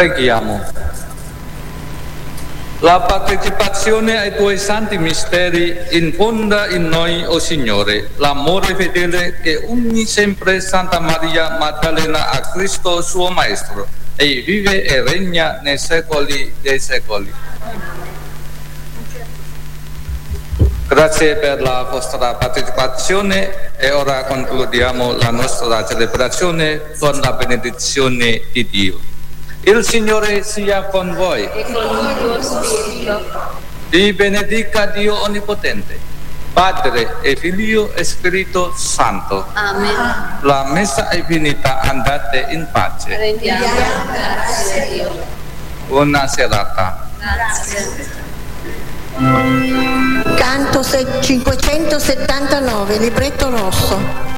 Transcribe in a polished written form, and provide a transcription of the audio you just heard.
Preghiamo. La partecipazione ai tuoi santi misteri infonda in noi, o Signore, l'amore fedele che uni sempre Santa Maria Maddalena a Cristo suo Maestro e vive e regna nei secoli dei secoli. Grazie per la vostra partecipazione e ora concludiamo la nostra celebrazione con la benedizione di Dio. Il Signore sia con voi. E con il tuo spirito. Vi benedica Dio Onnipotente, Padre e Figlio e Spirito Santo. Amen. La messa è finita, andate in pace. Rendiamo grazie a Dio. Buona serata. Grazie. Canto 579, libretto rosso.